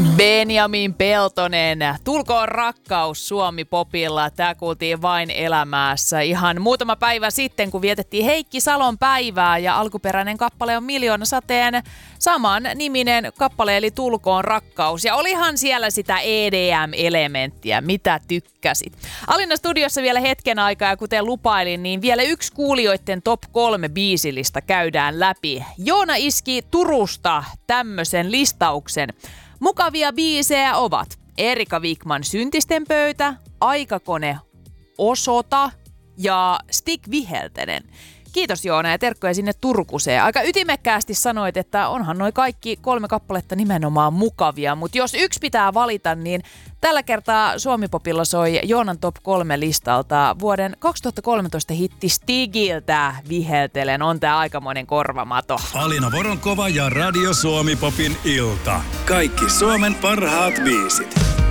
Benjamin Peltonen, Tulkoon rakkaus Suomi-popilla. Tää kuultiin Vain elämässä ihan muutama päivä sitten, kun vietettiin Heikki Salon päivää ja alkuperäinen kappale on Miljoonasateen saman niminen kappale eli Tulkoon rakkaus. Ja olihan siellä sitä EDM-elementtiä, mitä tykkäsit. Alinna studiossa vielä hetken aikaa ja kuten lupailin, niin vielä yksi kuulijoiden top 3 biisilista käydään läpi. Joona iski Turusta tämmöisen listauksen. Mukavia biisejä ovat Erika Wikman Syntisten pöytä, Aikakone Osota ja Stig Viheltenen. Kiitos Joona ja terkkoja sinne Turkuseen. Aika ytimekkäästi sanoit, että onhan noi kaikki 3 kappaletta nimenomaan mukavia, mutta jos yksi pitää valita, niin tällä kertaa Suomi-popilla soi Joonan top 3 listalta vuoden 2013 hitti Stigiltä Viheltelen. On tää aikamoinen korvamato. Alina Voronkova ja Radio Suomi-popin ilta. Kaikki Suomen parhaat biisit.